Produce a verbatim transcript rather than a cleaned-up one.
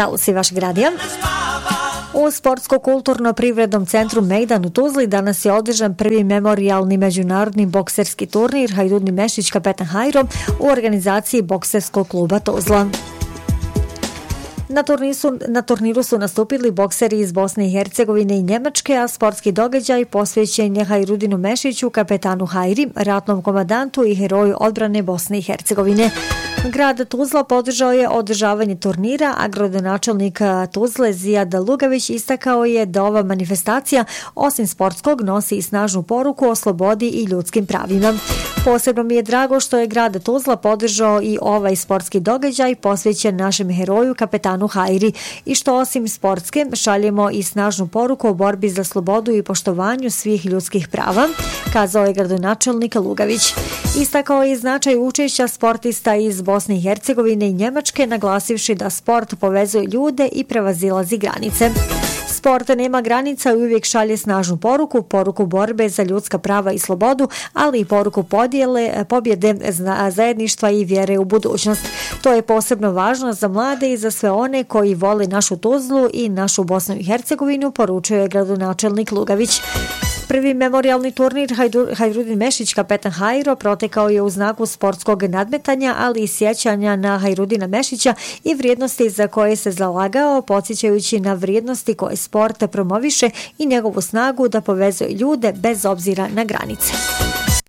talusi vašeg radija. U Sportsko-kulturno-privrednom centru Mejdan u Tuzli danas je održan prvi memorijalni međunarodni bokserski turnir Hajdudni Mešić Kapetan Hajro u organizaciji Bokserskog kluba Tuzla. Na, turnisu, na turniru su nastupili bokseri iz Bosne i Hercegovine i Njemačke, a sportski događaj posvećen je Hajrudinu Mešiću, kapetanu Hajri, ratnom komandantu i heroju odbrane Bosne i Hercegovine. Grad Tuzla podržao je održavanje turnira, a gradonačelnik Tuzle Zijad Lugavić istakao je da ova manifestacija osim sportskog nosi i snažnu poruku o slobodi i ljudskim pravima. Posebno mi je drago što je grad Tuzla podržao i ovaj sportski događaj posvećen našem heroju kapetanu Hajri i što osim sportske šaljemo i snažnu poruku o borbi za slobodu i poštovanju svih ljudskih prava, kazao je gradonačelnik Lugavić. Istakao je značaj učešća sportista iz Bosne i Hercegovine i Njemačke, naglasivši da sport povezuje ljude i prevazilazi granice. Sport nema granica i uvijek šalje snažnu poruku, poruku borbe za ljudska prava i slobodu, ali i poruku podjele, pobjede, zajedništva i vjere u budućnost. To je posebno važno za mlade i za sve one koji vole našu Tuzlu i našu Bosnu i Hercegovinu, poručuje gradonačelnik Lugavić. Prvi memorijalni turnir Hajrudin Mešić Kapetan Hajro protekao je u znaku sportskog nadmetanja, ali i sjećanja na Hajrudina Mešića i vrijednosti za koje se zalagao, podsjećajući na vrijednosti koje sport promoviše i njegovu snagu da povezuje ljude bez obzira na granice.